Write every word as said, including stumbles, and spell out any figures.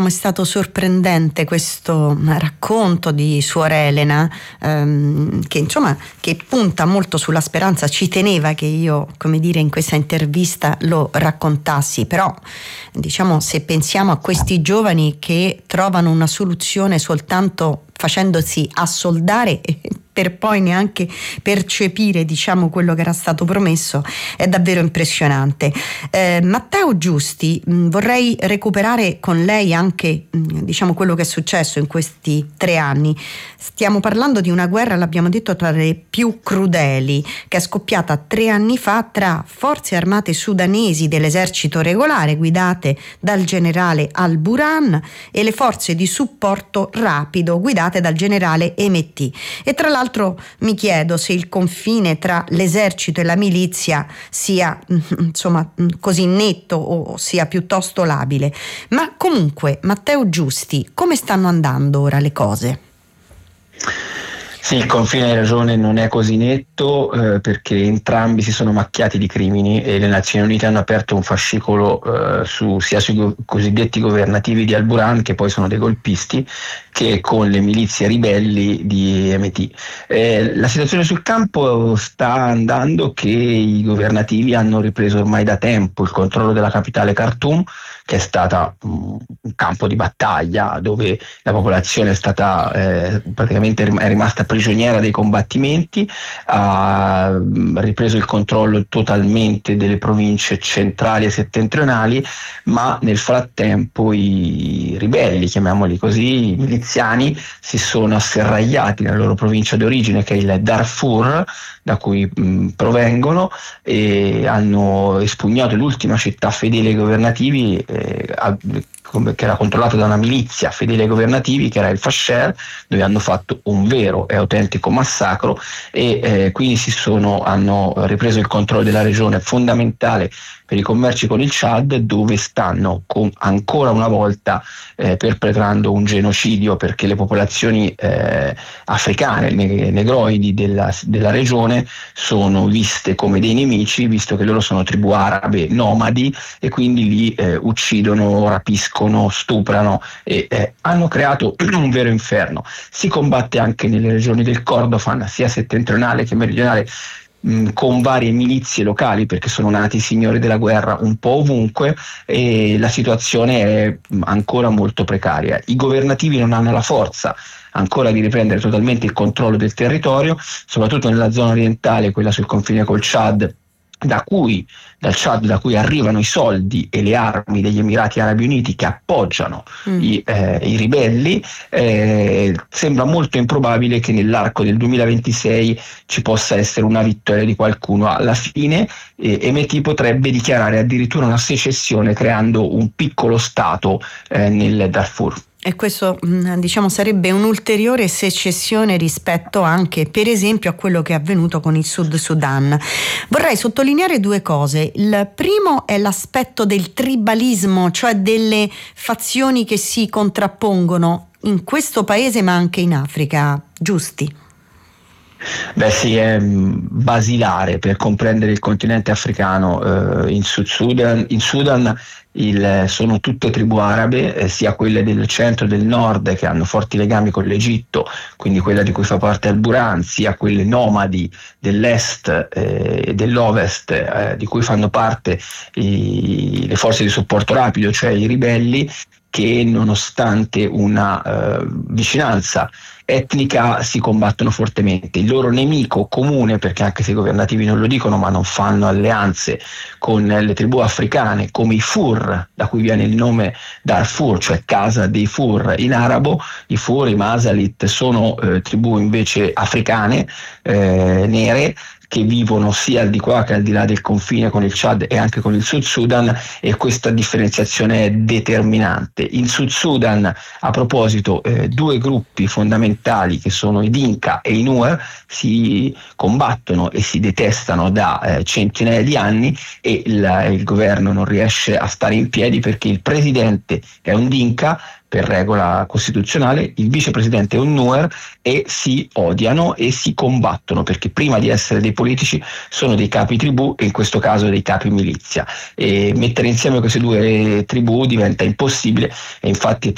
diciamo è stato sorprendente questo racconto di Suor Elena, ehm, che insomma che punta molto sulla speranza. Ci teneva che io, come dire, in questa intervista lo raccontassi, però diciamo, se pensiamo a questi giovani che trovano una soluzione soltanto facendosi assoldare per poi neanche percepire, diciamo, quello che era stato promesso, è davvero impressionante. Eh, Matteo Giusti, mh, vorrei recuperare con lei anche mh, diciamo quello che è successo in questi tre anni. Stiamo parlando di una guerra, l'abbiamo detto, tra le più crudeli, che è scoppiata tre anni fa tra forze armate sudanesi dell'esercito regolare guidate dal generale Al-Burhan e le forze di supporto rapido guidate dal generale Hemeti. E tra l'altro mi chiedo se il confine tra l'esercito e la milizia sia insomma così netto o sia piuttosto labile. Ma comunque, Matteo Giusti, come stanno andando ora le cose? Sì, il confine, hai ragione, non è così netto eh, perché entrambi si sono macchiati di crimini e le Nazioni Unite hanno aperto un fascicolo eh, su, sia sui go- cosiddetti governativi di Al-Burhan, che poi sono dei golpisti, che con le milizie ribelli di Hemeti. Eh, la situazione sul campo sta andando che i governativi hanno ripreso ormai da tempo il controllo della capitale Khartoum, che è stata um, un campo di battaglia dove la popolazione è stata eh, praticamente rim- è rimasta prigioniera dei combattimenti, ha ripreso il controllo totalmente delle province centrali e settentrionali, ma nel frattempo i ribelli, chiamiamoli così, i miliziani, si sono asserragliati nella loro provincia d'origine, che è il Darfur, da cui mh, provengono, e hanno espugnato l'ultima città fedele ai governativi, eh, a, che era controllata da una milizia fedele ai governativi, che era il Fasher, dove hanno fatto un vero e autentico massacro e eh, quindi si sono, hanno ripreso il controllo della regione fondamentale per i commerci con il Chad, dove stanno con, ancora una volta eh, perpetrando un genocidio, perché le popolazioni eh, africane, ne, negroidi della, della regione sono viste come dei nemici, visto che loro sono tribù arabe nomadi e quindi li eh, uccidono, rapiscono, stuprano e eh, hanno creato un vero inferno. Si combatte anche nelle regioni del Kordofan, sia settentrionale che meridionale, mh, con varie milizie locali, perché sono nati i signori della guerra un po' ovunque e la situazione è ancora molto precaria. I governativi non hanno la forza ancora di riprendere totalmente il controllo del territorio, soprattutto nella zona orientale, quella sul confine col Chad, da cui, dal Chad da cui arrivano i soldi e le armi degli Emirati Arabi Uniti che appoggiano mm. i, eh, i ribelli. Eh, sembra molto improbabile che nell'arco del duemilaventisei ci possa essere una vittoria di qualcuno. Alla fine eh, Hemeti potrebbe dichiarare addirittura una secessione, creando un piccolo stato eh, nel Darfur. E questo diciamo sarebbe un'ulteriore secessione rispetto anche per esempio a quello che è avvenuto con il Sud Sudan. Vorrei sottolineare due cose. Il primo è l'aspetto del tribalismo, cioè delle fazioni che si contrappongono in questo paese ma anche in Africa. Giusti? Beh sì, è basilare per comprendere il continente africano. Eh, in Sud Sudan, in Sudan il, sono tutte tribù arabe, eh, sia quelle del centro e del nord che hanno forti legami con l'Egitto, quindi quella di cui fa parte Al-Burhan, sia quelle nomadi dell'est e eh, dell'ovest eh, di cui fanno parte i, le forze di supporto rapido, cioè i ribelli, che nonostante una eh, vicinanza etnica si combattono fortemente. Il loro nemico comune, perché anche se i governativi non lo dicono, ma non fanno alleanze con le tribù africane, come i Fur, da cui viene il nome Darfur, cioè casa dei Fur in arabo. I Fur, i Masalit, sono eh, tribù invece africane, eh, nere, che vivono sia al di qua che al di là del confine con il Chad e anche con il Sud Sudan, e questa differenziazione è determinante. In Sud Sudan, a proposito, eh, due gruppi fondamentali, che sono i Dinka e i Nuer, si combattono e si detestano da eh, centinaia di anni, e il, il governo non riesce a stare in piedi perché il presidente è un Dinka per regola costituzionale, il vicepresidente è un Nuer, e si odiano e si combattono perché prima di essere dei politici sono dei capi tribù, e in questo caso dei capi milizia, e mettere insieme queste due tribù diventa impossibile, e infatti